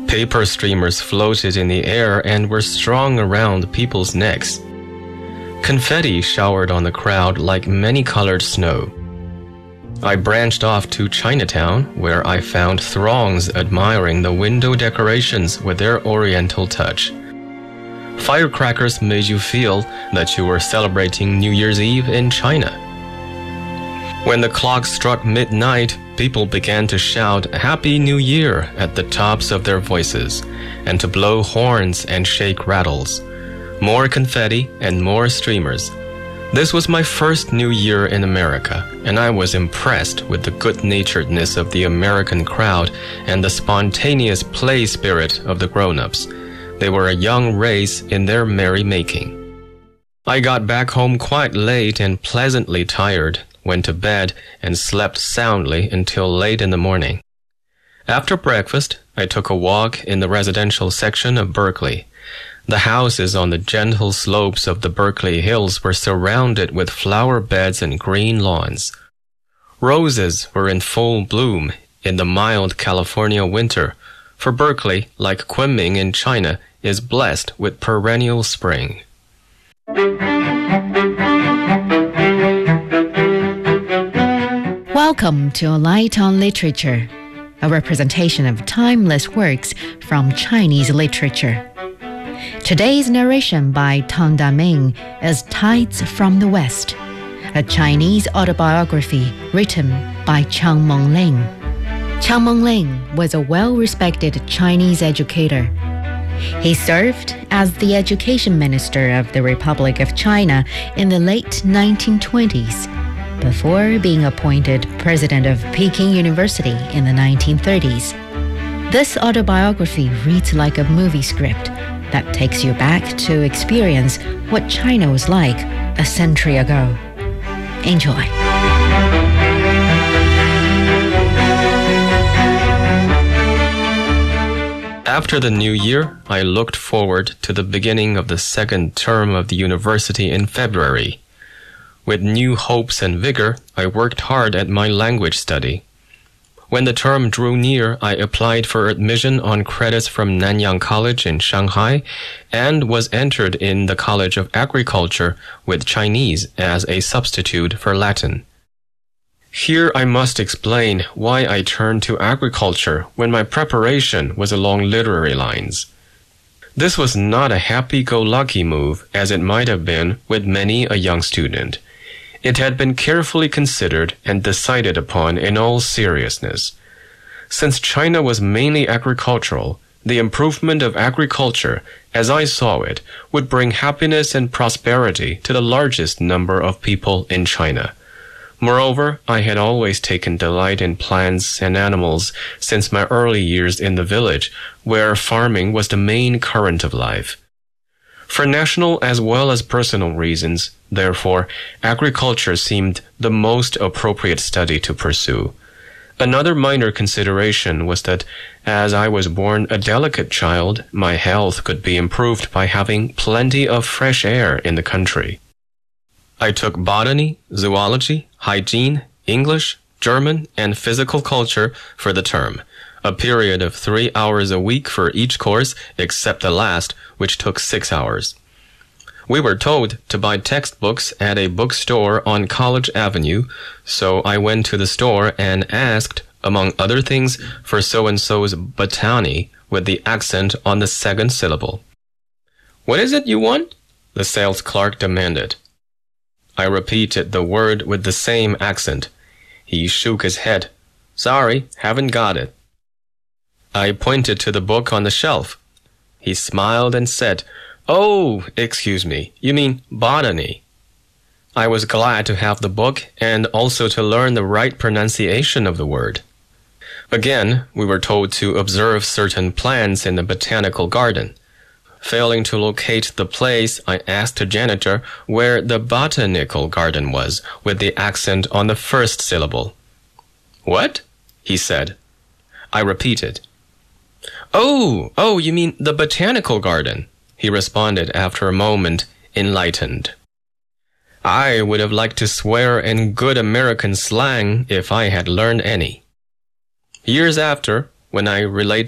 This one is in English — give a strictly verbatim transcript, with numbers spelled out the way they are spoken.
Paper streamers floated in the air and were strung around people's necks. Confetti showered on the crowd like many-colored snow. I branched off to Chinatown, where I found throngs admiring the window decorations with their oriental touch. Firecrackers made you feel that you were celebrating New Year's Eve in China. When the clock struck midnight, people began to shout Happy New Year at the tops of their voices, and to blow horns and shake rattles. More confetti and more streamers. This was my first New Year in America, and I was impressed with the good-naturedness of the American crowd and the spontaneous play spirit of the grown-ups. They were a young race in their merry-making. I got back home quite late and pleasantly tired, went to bed, and slept soundly until late in the morning. After breakfast, I took a walk in the residential section of Berkeley. The houses on the gentle slopes of the Berkeley Hills were surrounded with flower beds and green lawns. Roses were in full bloom in the mild California winter, for Berkeley, like Kunming in China, is blessed with perennial spring. Welcome to A Light on Literature, a representation of timeless works from Chinese literature. Today's narration by Tang Daming is Tides from the West, a Chinese autobiography written by Chiang Meng-ling. Chiang Meng-ling was a well-respected Chinese educator. He served as the education minister of the Republic of China in the late nineteen twenties, before being appointed president of Peking University in the nineteen thirties. This autobiography reads like a movie script that takes you back to experience what China was like a century ago. Enjoy. After the new year, I looked forward to the beginning of the second term of the university in February. With new hopes and vigor, I worked hard at my language study. When the term drew near, I applied for admission on credits from Nanyang College in Shanghai and was entered in the College of Agriculture with Chinese as a substitute for Latin. Here I must explain why I turned to agriculture when my preparation was along literary lines. This was not a happy-go-lucky move, as it might have been with many a young student. It had been carefully considered and decided upon in all seriousness. Since China was mainly agricultural, the improvement of agriculture, as I saw it, would bring happiness and prosperity to the largest number of people in China. Moreover, I had always taken delight in plants and animals since my early years in the village, where farming was the main current of life. For national as well as personal reasons, therefore, agriculture seemed the most appropriate study to pursue. Another minor consideration was that, as I was born a delicate child, my health could be improved by having plenty of fresh air in the country. I took botany, zoology, hygiene, English, German, and physical culture for the term, a period of three hours a week for each course except the last, which took six hours. We were told to buy textbooks at a bookstore on College Avenue, so I went to the store and asked, among other things, for so-and-so's botany with the accent on the second syllable. "What is it you want?" the sales clerk demanded. I repeated the word with the same accent. He shook his head. "Sorry, haven't got it." I pointed to the book on the shelf. He smiled and said, "Oh, excuse me, you mean botany." I was glad to have the book and also to learn the right pronunciation of the word. Again, we were told to observe certain plants in the botanical garden. Failing to locate the place, I asked the janitor where the botanical garden was, with the accent on the first syllable. "What?" he said. I repeated. "Oh, oh, you mean the botanical garden," he responded after a moment, enlightened. I would have liked to swear in good American slang if I had learned any. Years after, when I relate